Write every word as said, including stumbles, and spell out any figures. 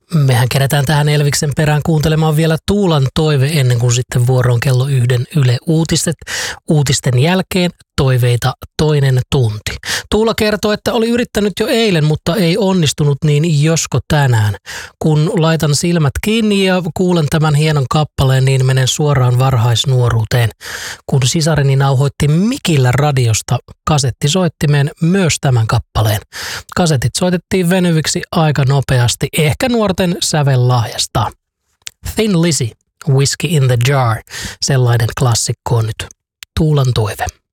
Mehän kerätään tähän Elviksen perään kuuntelemaan vielä Tuulan toive ennen kuin sitten vuoroon kello yhden Yle Uutiset. Uutisten jälkeen toiveita toinen tunti. Tuula kertoo, että oli yrittänyt jo eilen, mutta ei onnistunut, niin josko tänään. Kun laitan silmät kiinni ja kuulen tämän hienon kappaleen, niin menen suoraan varhaisnuoruuteen. Kun sisareni nauhoitti mikillä radiosta kasettisoittimeen myös tämän kappaleen. Kasetit soitettiin venyviksi aika nopeasti, ehkä nuorten sävellahjasta. Thin Lizzy, Whiskey in the Jar, sellainen klassikko on nyt Tuulan toive.